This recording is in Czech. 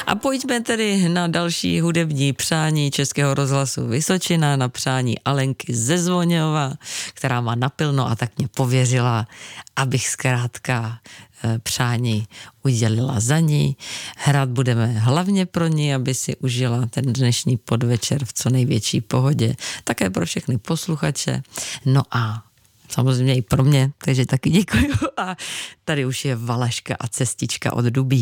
A pojďme tedy na další hudební přání Českého rozhlasu Vysočina, na přání Alenky ze Zvonějova, která má napilno a tak mě pověřila, abych zkrátka přání udělila za ní. Hrát budeme hlavně pro ní, aby si užila ten dnešní podvečer v co největší pohodě. Také pro všechny posluchače. No a samozřejmě i pro mě, takže taky děkuju. A tady už je Valaška a Cestička od Dubí.